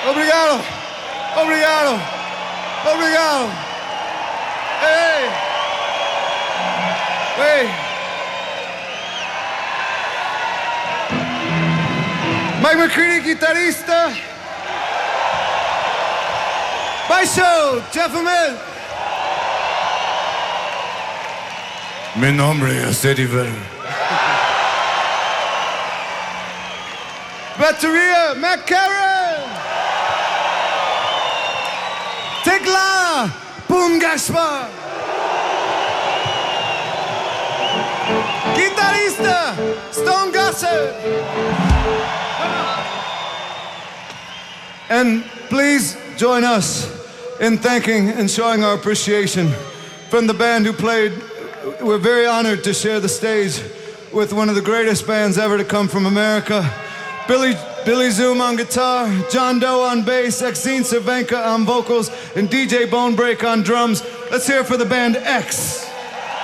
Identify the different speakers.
Speaker 1: Obrigado. Obrigado. Obrigado. Hey. Hey. Mike McCready, guitarrista. Baixo, Jeff Amel. Mi nombre es Eddie Vedder. Batería, Matt Carroll. Tecla, Boom Gaspar. Guitarrista, Stone Gossard. And please join us in thanking and showing our appreciation from the band who played. We're very honored to share the stage with one of the greatest bands ever to come from America. Billy Zoom on guitar, John Doe on bass, Exene Cervenka on vocals, and DJ Bonebreak on drums. Let's hear it for the band X.